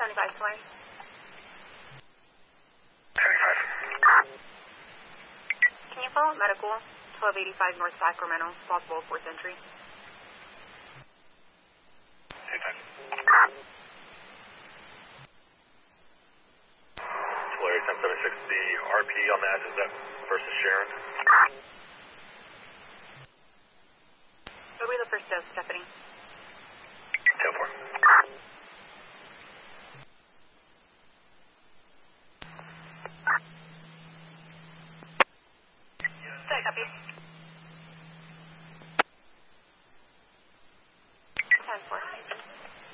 75 Swain. 75. Can you follow medical? 1285 North Sacramento. Possible fourth entry. 85. Larry 1076, the RP on that, is that versus Sharon? It'll be the first dose, Stephanie. 10-4. Sorry, copy.